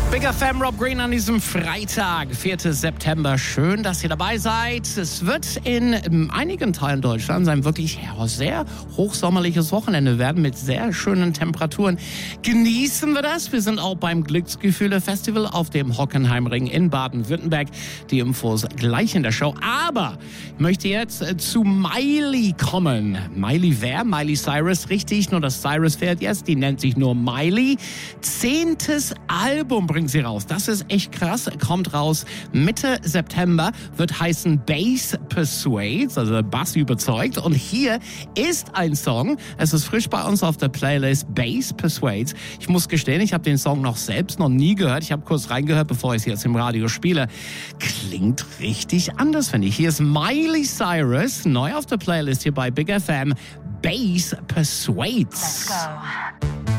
Big FM, Rob Green an diesem Freitag, 4. September. Schön, dass ihr dabei seid. Es wird in einigen Teilen Deutschlands ein wirklich sehr hochsommerliches Wochenende werden mit sehr schönen Temperaturen. Genießen wir das. Wir sind auch beim Glücksgefühle-Festival auf dem Hockenheimring in Baden-Württemberg. Die Infos gleich in der Show. Aber ich möchte jetzt zu Miley kommen. Miley wer? Miley Cyrus, richtig. Nur das Cyrus fehlt jetzt. Die nennt sich nur Miley. 10. Album bringt sie raus. Das ist echt krass. Kommt raus Mitte September. Wird heißen Bass Persuades, also Bass überzeugt. Und hier ist ein Song. Es ist frisch bei uns auf der Playlist, Bass Persuades. Ich muss gestehen, ich habe den Song selbst noch nie gehört. Ich habe kurz reingehört, bevor ich es jetzt im Radio spiele. Klingt richtig anders, finde ich. Hier ist Miley Cyrus, neu auf der Playlist hier bei Big FM. Bass Persuades. Let's go.